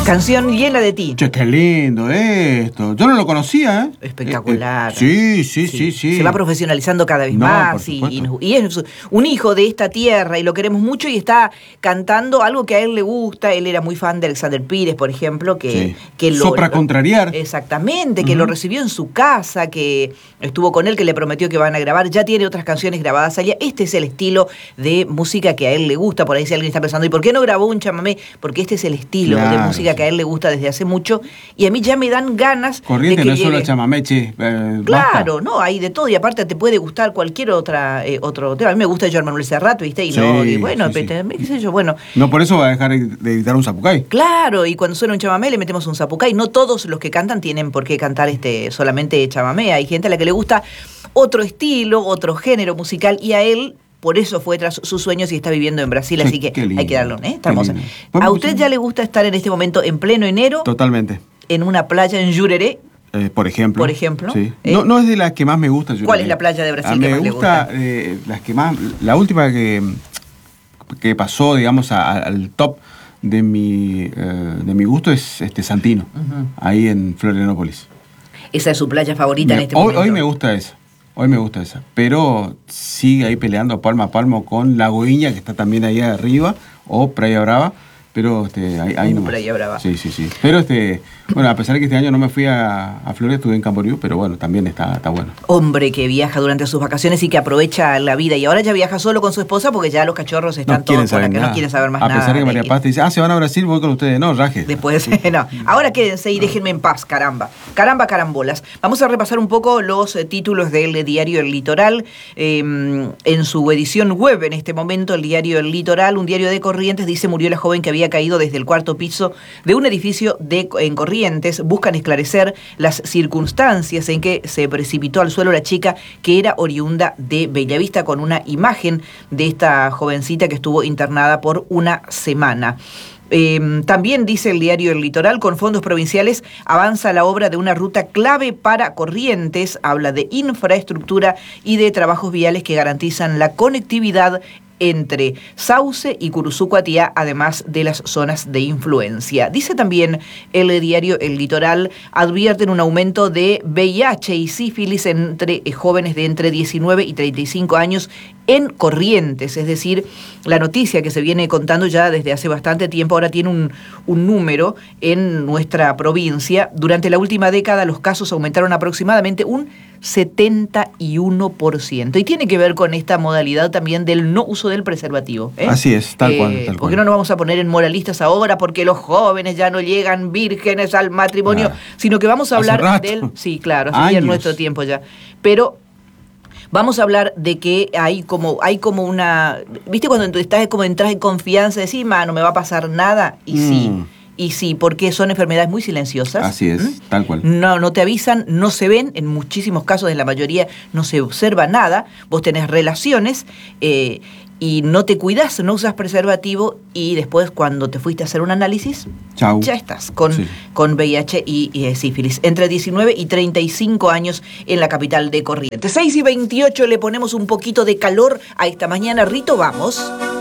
Canción llena de ti. Che, qué lindo esto. Yo no lo conocía, ¿eh? Espectacular. Sí. Se va profesionalizando cada vez más y es un hijo de esta tierra y lo queremos mucho y está cantando algo que a él le gusta. Él era muy fan de Alexander Pires, por ejemplo, que Sopra Contrariar. Exactamente, que lo recibió en su casa, que estuvo con él, que le prometió que van a grabar. Ya tiene otras canciones grabadas allá. Este es el estilo de música que a él le gusta. Por ahí si alguien está pensando, ¿y por qué no grabó un chamamé? Porque este es el estilo de música que a él le gusta desde hace mucho y a mí ya me dan ganas Corriente de que no es llegue. solo chamamé, che. Claro, Basta. no, hay de todo y aparte te puede gustar cualquier otro tema. A mí me gusta Joan Manuel Serrat, ¿viste? Y qué sé yo, bueno. No por eso va a dejar de editar un zapucay. Claro, y cuando suena un chamamé le metemos un zapucay. No todos los que cantan tienen por qué cantar solamente chamamé. Hay gente a la que le gusta otro estilo, otro género musical y a él por eso fue tras sus sueños y está viviendo en Brasil, así que hay que darlo, ¿eh? Está hermosa. ¿A usted ya le gusta estar en este momento en pleno enero? Totalmente. En una playa en Jurerê. Por ejemplo. Sí. No es de las que más me gusta. ¿Cuál es la playa de Brasil que más le gusta? Las que más. La última que pasó, digamos, al top de mi gusto es Santino, ahí en Florianópolis. ¿Esa es su playa favorita en este momento? Hoy me gusta esa. Pero sigue ahí peleando palmo a palmo con Lagoinha, que está también ahí arriba, o Praia Brava. Pero ahí no. Praia Brava. Sí. Pero bueno, a pesar de que este año no me fui a Flores, estuve en Camboriú, pero bueno, también está bueno. Hombre que viaja durante sus vacaciones y que aprovecha la vida. Y ahora ya viaja solo con su esposa porque ya los cachorros están todos por acá, no quieren saber más nada. A pesar de que María Paz te dice, se van a Brasil, voy con ustedes. No, rajes. Después, no. Ahora quédense y déjenme en paz, caramba. Caramba, carambolas. Vamos a repasar un poco los títulos del diario El Litoral. En su edición web, en este momento, el diario El Litoral, un diario de Corrientes, dice: murió la joven que había caído desde el cuarto piso de un edificio en Corrientes. Buscan esclarecer las circunstancias en que se precipitó al suelo la chica, que era oriunda de Bellavista, con una imagen de esta jovencita que estuvo internada por una semana. También dice el diario El Litoral: con fondos provinciales avanza la obra de una ruta clave para Corrientes. Habla de infraestructura y de trabajos viales que garantizan la conectividad entre Sauce y Curuzucuatiá, además de las zonas de influencia. Dice también el diario El Litoral: advierten un aumento de VIH y sífilis entre jóvenes de entre 19 y 35 años en Corrientes. Es decir, la noticia que se viene contando ya desde hace bastante tiempo ahora tiene un número en nuestra provincia. Durante la última década los casos aumentaron aproximadamente un 71%. Y tiene que ver con esta modalidad también del no uso del preservativo. Así es, tal cual. Porque no nos vamos a poner en moralistas ahora porque los jóvenes ya no llegan vírgenes al matrimonio, sino que vamos a hablar del... Sí, claro, hace bien nuestro tiempo ya. Pero vamos a hablar de que hay como una... ¿Viste cuando entras en confianza y decís, no me va a pasar nada? Y sí. Y sí, porque son enfermedades muy silenciosas. Así es, tal cual. No te avisan, no se ven, en muchísimos casos, en la mayoría, no se observa nada. Vos tenés relaciones y no te cuidás, no usas preservativo y después cuando te fuiste a hacer un análisis, chau, ya estás con VIH y sífilis. Entre 19 y 35 años en la capital de Corrientes. 6:28 le ponemos un poquito de calor a esta mañana. Rito, vamos.